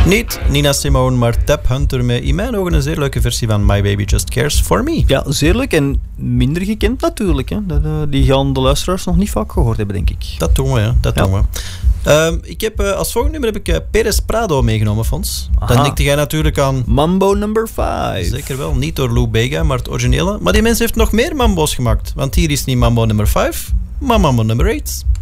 Niet Nina Simone, maar Tab Hunter met in mijn ogen een zeer leuke versie van My Baby Just Cares For Me. Ja, zeer leuk en minder gekend natuurlijk. Hè. Die gaan de luisteraars nog niet vaak gehoord hebben, denk ik. Dat doen we, ja. Dat doen we. Ik heb als volgende nummer heb ik Perez Prado meegenomen, Fons. Dan denkt jij natuurlijk aan... Mambo number 5. Zeker wel, niet door Lou Bega, maar het originele. Maar die mens heeft nog meer mambo's gemaakt. Want hier is niet Mambo nummer 5, maar Mambo nummer 8.